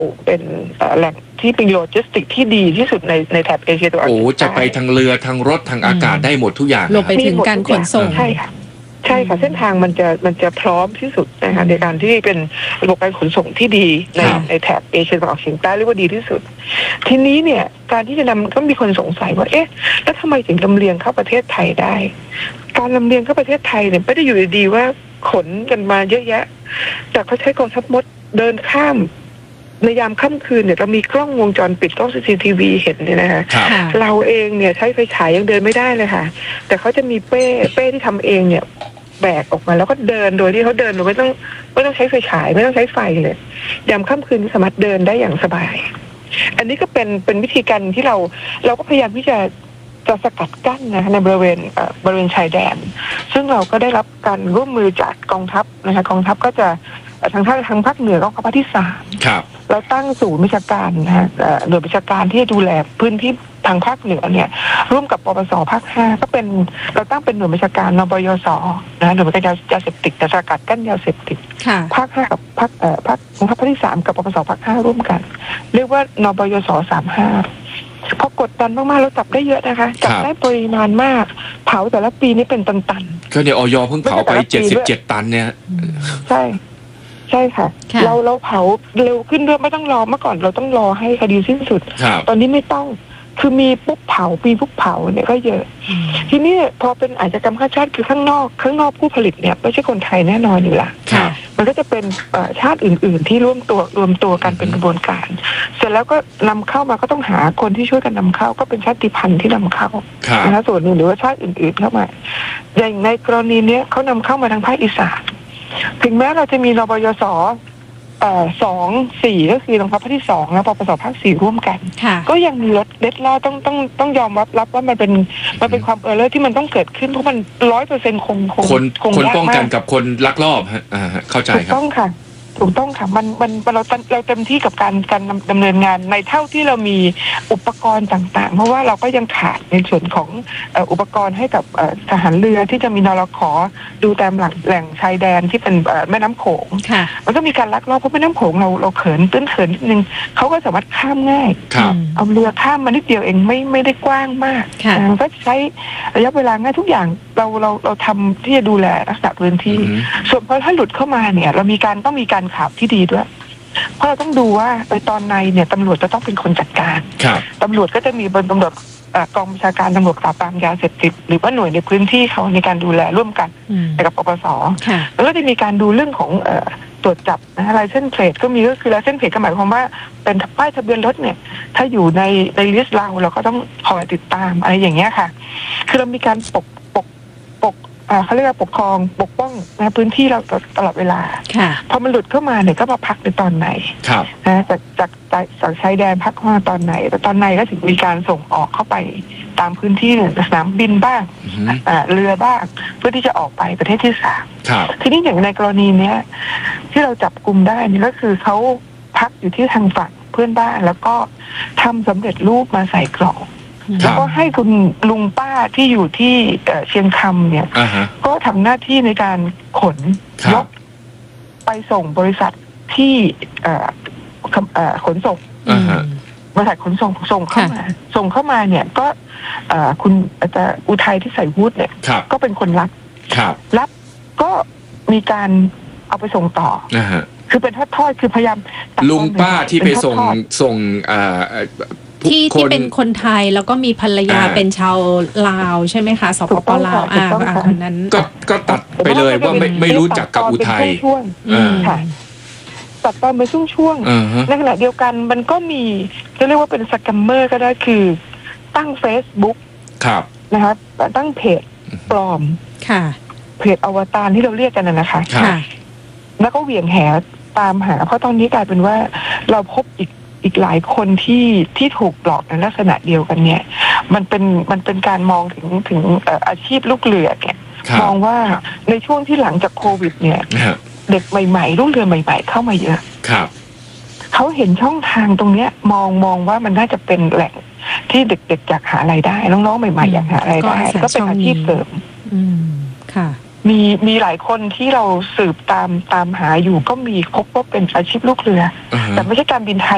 เป็นแหล่งที่เป็นโลจิสติกที่ดีที่สุดในแถบเอเชียตะวันออกเฉียงใต้จะไปทางเรือทางรถทางอากาศได้หมดทุกอย่างลงไปถึงการขนส่งใช่ค่ะใช่ค่ะเส้นทางมันจะพร้อมที่สุดนะคะในการที่เป็นระบบการขนส่งที่ดีในแถบเอเชียตะวันออกเฉียงใต้เรียกว่าดีที่สุดทีนี้เนี่ยการที่จะนำก็มีคนสงสัยว่าเอ๊ะแล้วทำไมถึงลำเลียงเข้าประเทศไทยได้การลำเลียงเข้าประเทศไทยเนี่ยไม่ได้อยู่ดีๆว่าขนกันมาเยอะแยะแต่เขาใช้กองทัพมดเดินข้ามในยามค่ำคืนเนี่ยเรามีกล้องวงจรปิดกล้อง CCTV เห็นเนี่ยนะคะเราเองเนี่ยใช้ไฟฉายยังเดินไม่ได้เลยค่ะแต่เขาจะมีเป้ที่ทำเองเนี่ยแบกออกมาแล้วก็เดินโดยที่เขาเดินโดยไม่ต้องใช้ไฟฉายไม่ต้องใช้ไฟเลยยามค่ำคืนสามารถเดินได้อย่างสบายอันนี้ก็เป็นวิธีการที่เราก็พยายามที่จะสกัดกั้นนะคะในบริเวณชายแดนซึ่งเราก็ได้รับการร่วมมือจากกองทัพนะคะกองทัพก็จะทางภาคเหนือก็ภาคที่3 ครับเราตั้งศูนย์วิชาการนะคะหน่วยวิชาการที่ดูแลพื้นที่ทางภาคเหนือเนี่ยร่วมกับปปสภาค5ก็เป็นเราตั้งเป็นหน่วยวิชาการนบยสนะหน่วยวิชาการยาเสพติดสกัดกั้นยาเสพติดภาค5กับภาคที่3กับปปสภาค5ร่วมกันเรียกว่านบยส35พอกดดันมากๆเราจับได้เยอะนะคะจับได้ปริมาณมากเผาแต่ละปีนี่เป็นตันๆก็เดี๋ยวอย.เพิ่งเผาไป77 ตันเนี่ยใช่ค่ะเราเผาเร็วขึ้นด้วยไม่ต้องรอเมื่อก่อนเราต้องรอให้คดีสิ้นสุดตอนนี้ไม่ต้องคือมีปุ๊บเผาปีปุ๊บเผาเนี่ยก็เยอะทีนี้พอเป็นอาชญากรรมข้ามชาติคือข้างนอกผู้ผลิตเนี่ยไม่ใช่คนไทยแน่นอนอยู่ละมันก็จะเป็นชาติอื่นๆที่รวมตัวกันเป็นกระบวนการเสร็จแล้วก็นำเข้ามาก็ต้องหาคนที่ช่วยกันนำเข้าก็เป็นชาติพันธุ์ที่นำเข้านะคะส่วนหนึ่งหรือว่าชาติอื่นๆเข้ามาอย่างในกรณีนี้เขานำเข้ามาทางภาคอีสานถึงแม้เราจะมีนบยส2-4ก็คือโรงพักภาคที่2และปปสภาค4ร่วมกันก็ยังมีรถเล็ดลอดต้องยอมรับว่ามันเป็นความที่มันต้องเกิดขึ้นเพราะมัน 100% คงคนป้องกันกับคนลักลอบฮะเข้าใจครับถูกต้องค่ะมันเราเต็มที่กับการดำเนินงานในเท่าที่เรามีอุปกรณ์ต่างๆเพราะว่าเราก็ยังขาดในส่วนของอุปกรณ์ให้กับทหารเรือที่จะมีนรข.ดูตามแหล่งชายแดนที่เป็นแม่น้ำโขงมันก็มีการลักลอบเพราะแม่น้ำโขงเราเขินนิดนึงเขาก็สามารถข้ามง่ายเอาเรือข้ามมานิดเดียวเองไม่ได้กว้างมากก็ใช้ระยะเวลาง่ายทุกอย่างเราทำที่จะดูแลรักษาพื้นที่ส่วนพอถ้าหลุดเข้ามาเนี่ยเราต้องมีการข่าวที่ดีด้วยเพราะเราต้องดูว่าในตอนในเนี่ยตำรวจจะต้องเป็นคนจัดการตำรวจก็จะมีตำรวจกองบัญชาการตำรวจปราบปรามยาเสพติดหรือว่าหน่วยในพื้นที่เขาในการดูแลร่วมกันกับปปสแล้วก็จะมีการดูเรื่องของตรวจจับนะลายเส้นเพลทก็มีก็คือลายเส้นเพลทก็หมายความว่าเป็นป้ายทะเบียนรถเนี่ยถ้าอยู่ในลิสต์เราก็ต้องคอยติดตามอะไรอย่างเงี้ยค่ะคือเรามีการเขาเรียกว่าปกครองปกป้องนะพื้นที่เราตลอดเวลาพอมันหลุดเข้ามาเนี่ยก็มาพักในตอนไหนนะจากชายแดนพักมาตอนไหนแต่ตอนในก็ถึงมีการส่งออกเข้าไปตามพื้นที่สนามบินบ้างเรือบ้างเพื่อที่จะออกไปประเทศที่3ทีนี้อย่างในกรณีเนี้ยที่เราจับกลุ่มได้นี่ก็คือเขาพักอยู่ที่ทางฝั่งเพื่อนบ้านแล้วก็ทำสำเร็จรูปมาใส่กล่องแล้วก็ให้คุณลุงป้าที่อยู่ที่เชียงคำเนี่ยก็ทำหน้าที่ในการขนยกไปส่งบริษัทที่ขนส่งบริษัทขนส่งส่งเข้ามาเนี่ยก็คุณอุทัยที่ใส่ฮู้ดเนี่ยก็เป็นคนรับก็มีการเอาไปส่งต่อคือเป็นทอดคือพยายามลุงป้าที่ไปส่งที่เป็นคนไทยแล้วก็มีภรรยาเป็นชาวลาวใช่ไหมคะสปปลาวนั้นก็ตัดไปเลยว่าไม่รู้จักกับอุทัยค่ะตัดตอนไปช่วงในขณะเดียวกันมันก็มีจะเรียกว่าเป็นสแกมเมอร์ก็ได้คือตั้ง Facebook นะคะตั้งเพจปลอมเพจอวตารที่เราเรียกกันนะคะแล้วก็เหวี่ยงแหตามหาเพราะตอนนี้กลายเป็นว่าเราพบอีกหลายคนที่ถูกหลอกในลักษณะเดียวกันเนี่ยมันเป็นการมองถึงอาชีพลูกเรือเนี่ยมองว่าในช่วงที่หลังจากโควิดเนี่ยเด็กใหม่ๆลูกเรือใหม่ๆเข้ามาเยอะเขาเห็นช่องทางตรงเนี้ยมองว่ามันน่าจะเป็นแหล่งที่เด็กๆอยากหารายได้น้องๆใหม่ๆอยากหารายได้ก็เป็นอาชีพเสริมมีหลายคนที่เราสืบตามหาอยู่ก็มีพบว่าเป็นอาชีพลูกเรือแต่ไม่ใช่การบินไทย